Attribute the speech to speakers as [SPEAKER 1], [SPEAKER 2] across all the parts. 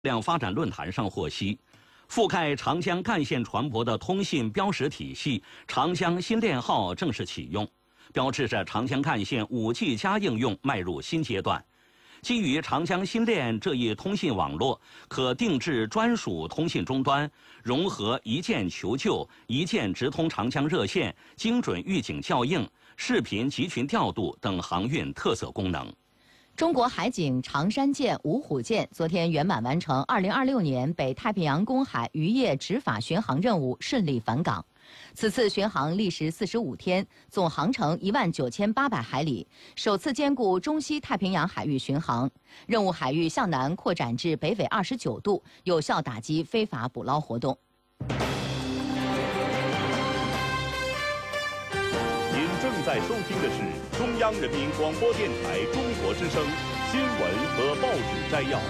[SPEAKER 1] 量发展论坛上获悉，覆盖长江干线船舶的通信标识体系“长江新链号”正式启用，标志着长江干线 5G 加应用迈入新阶段。基于长江新链这一通信网络，可定制专属通信终端，融合一键求救、一键直通长江热线、精准预警校应、视频集群调度等航运特色功能。
[SPEAKER 2] 中国海警长山舰、芜虎舰昨天圆满完成2026年北太平洋公海渔业执法巡航任务，顺利返港。此次巡航历时45天，总航程19800海里，首次兼顾中西太平洋海域巡航。任务海域向南扩展至北纬29度，有效打击非法捕捞活动。
[SPEAKER 3] 您正在收听的是中央人民广播电台中国之声新闻和报纸摘要。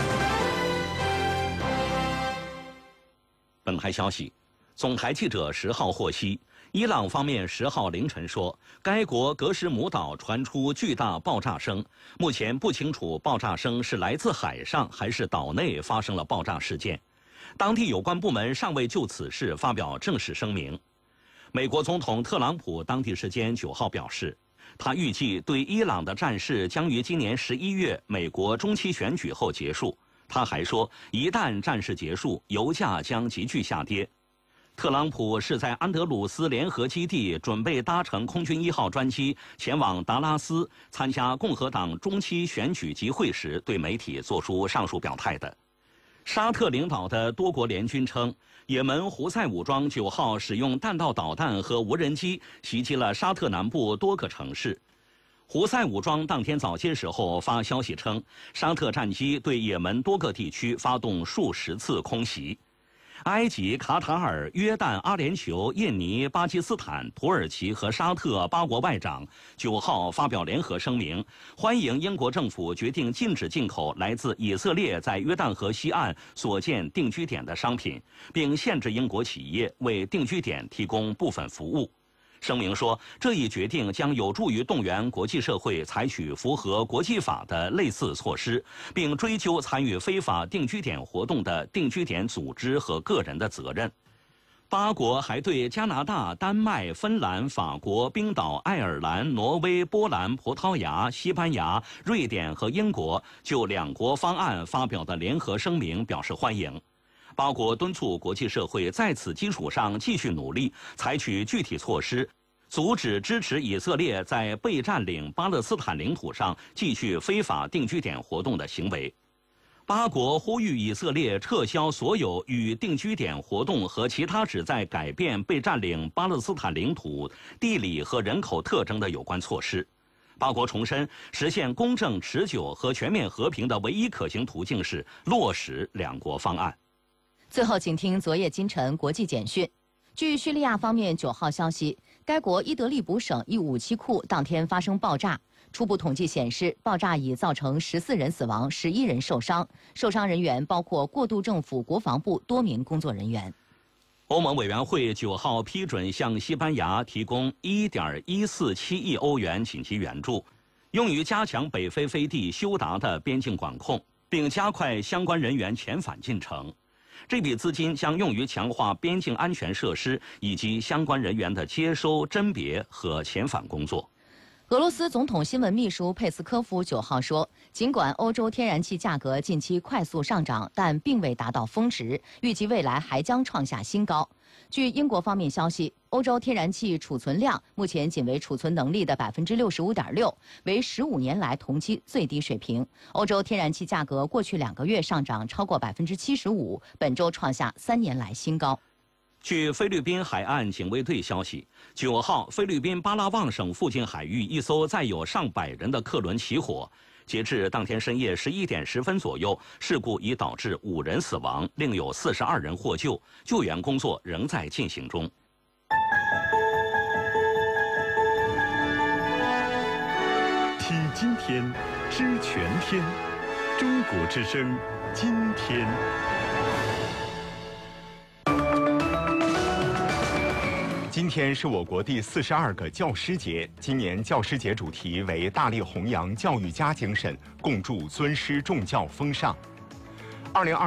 [SPEAKER 1] 本台消息。总台记者10号获悉，伊朗方面10号凌晨说，该国格什姆岛传出巨大爆炸声，目前不清楚爆炸声是来自海上还是岛内发生了爆炸事件。当地有关部门尚未就此事发表正式声明。美国总统特朗普当地时间9号表示，他预计对伊朗的战事将于今年11月美国中期选举后结束。他还说，一旦战事结束，油价将急剧下跌。特朗普是在安德鲁斯联合基地准备搭乘空军1号专机前往达拉斯参加共和党中期选举集会时对媒体作出上述表态的。沙特领导的多国联军称，也门胡塞武装9号使用弹道导弹和无人机袭击了沙特南部多个城市。胡塞武装当天早些时候发消息称，沙特战机对也门多个地区发动数十次空袭。埃及、卡塔尔、约旦、阿联酋、印尼、巴基斯坦、土耳其和沙特8国外长9号发表联合声明，欢迎英国政府决定禁止进口来自以色列在约旦河西岸所建定居点的商品，并限制英国企业为定居点提供部分服务。声明说，这一决定将有助于动员国际社会采取符合国际法的类似措施，并追究参与非法定居点活动的定居点组织和个人的责任。8国还对加拿大、丹麦、芬兰、法国、冰岛、爱尔兰、挪威、波兰、葡萄牙、西班牙、瑞典和英国就2国方案发表的联合声明表示欢迎。8国敦促国际社会在此基础上继续努力，采取具体措施，阻止支持以色列在被占领巴勒斯坦领土上继续非法定居点活动的行为。8国呼吁以色列撤销所有与定居点活动和其他旨在改变被占领巴勒斯坦领土地理和人口特征的有关措施。8国重申，实现公正、持久和全面和平的唯一可行途径是落实2国方案。
[SPEAKER 2] 最后，请听昨夜今晨国际简讯。据叙利亚方面9号消息，该国伊德利卜省一武器库当天发生爆炸。初步统计显示，爆炸已造成14人死亡，11人受伤，受伤人员包括过渡政府国防部多名工作人员。
[SPEAKER 1] 欧盟委员会9号批准向西班牙提供1.147亿欧元紧急援助，用于加强北非飞地休达的边境管控，并加快相关人员遣返进程。这笔资金将用于强化边境安全设施以及相关人员的接收、甄别和遣返工作。
[SPEAKER 2] 俄罗斯总统新闻秘书佩斯科夫9号说，尽管欧洲天然气价格近期快速上涨，但并未达到峰值，预计未来还将创下新高。据英国方面消息，欧洲天然气储存量目前仅为储存能力的65.6%，为15年来同期最低水平。欧洲天然气价格过去2个月上涨超过75%，本周创下3年来新高。
[SPEAKER 1] 据菲律宾海岸警卫队消息，9号菲律宾巴拉望省附近海域一艘载有上百人的客轮起火，截至当天深夜11点10分左右，事故已导致5人死亡，另有42人获救，救援工作仍在进行中。
[SPEAKER 3] 听今天，知全天，中国之声，今天。今天是我国第42个教师节，今年教师节主题为大力弘扬教育家精神，共筑尊师重教风尚。
[SPEAKER 4] 2022